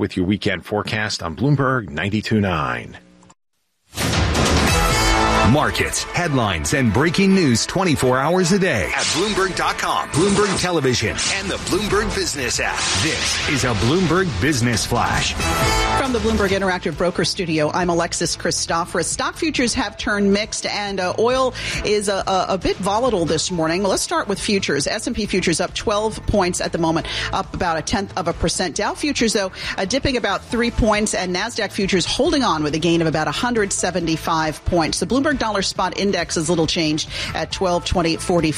with your weekend forecast on Bloomberg 92.9. Markets, headlines, and breaking news 24 hours a day at Bloomberg.com, Bloomberg Television, and the Bloomberg Business app. This is a Bloomberg Business Flash. From the Bloomberg Interactive Broker Studio, I'm Alexis Christoforous. Stock futures have turned mixed, and oil is a bit volatile this morning. Well, let's start with futures. S&P futures up 12 points at the moment, up about 0.1%. Dow futures, though, dipping about 3 points, and NASDAQ futures holding on with a gain of about 175 points. The Bloomberg Dollar Spot Index is little changed at 1220.44.